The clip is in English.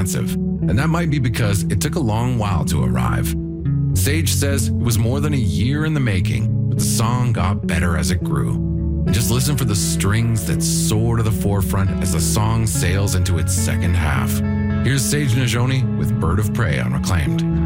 expansive, and that might be because it took a long while to arrive. Sage says it was more than a year in the making, but the song got better as it grew. And just listen for the strings that soar to the forefront as the song sails into its second half. Here's Sage Najoni with Bird of Prey on Reclaimed.